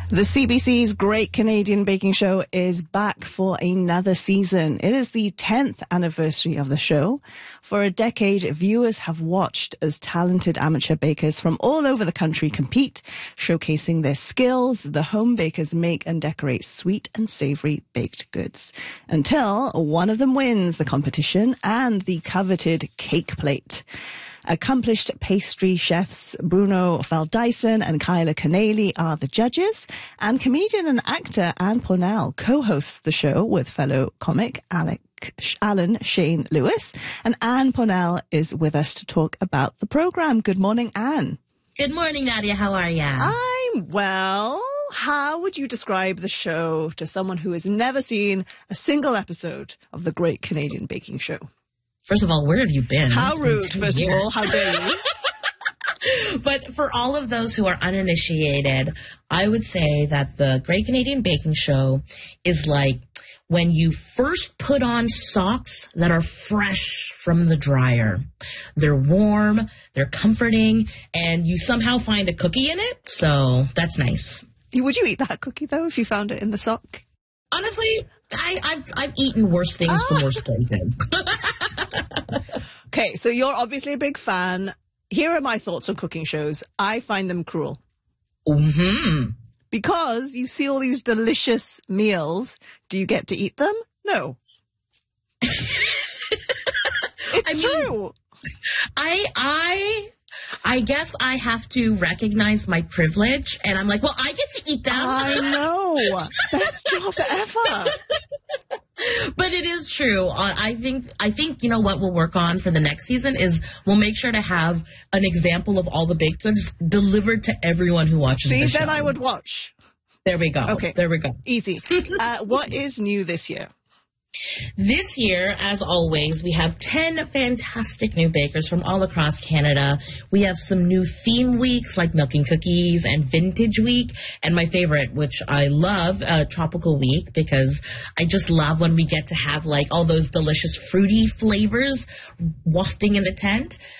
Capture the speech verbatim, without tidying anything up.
The C B C's Great Canadian Baking Show is back for another season. It is the tenth anniversary of the show. For a decade, viewers have watched as talented amateur bakers from all over the country compete, showcasing their skills. The home bakers make and decorate sweet and savory baked goods until one of them wins the competition and the coveted cake plate. Accomplished pastry chefs Bruno Valdyson and Kyla Canely are the judges, and comedian and actor Anne Pornell co-hosts the show with fellow comic Alec, Alan Shane Lewis. And Anne Pornell is with us to talk about the program. Good morning, Anne. Good morning, Nadia. How are ya? I'm well. How would you describe the show to someone who has never seen a single episode of the Great Canadian Baking Show? First of all, where have you been? How It's rude, been first years. of all. How dare you? But for all of those who are uninitiated, I would say that the Great Canadian Baking Show is like when you first put on socks that are fresh from the dryer. They're warm, they're comforting, and you somehow find a cookie in it. So that's nice. Would you eat that cookie, though, if you found it in the sock? Honestly, I, I've, I've eaten worse things Ah. from worse places. Okay, so you're obviously a big fan. Here are my thoughts on cooking shows. I find them cruel. Mm-hmm. Because you see all these delicious meals. Do you get to eat them? No. It's I mean, true. I I I guess I have to recognize my privilege, and I'm like, well, I get to eat them. I know. Best job ever. But it is true. Uh, I think I think you know what we'll work on for the next season is we'll make sure to have an example of all the baked goods delivered to everyone who watches See, the show. then I would watch. There we go. Okay. There we go. Easy. Uh, what is new this year? This year, as always, we have ten fantastic new bakers from all across Canada. We have some new theme weeks like Milking Cookies and Vintage Week. And my favorite, which I love, uh, Tropical Week, because I just love when we get to have like all those delicious fruity flavors wafting in the tent.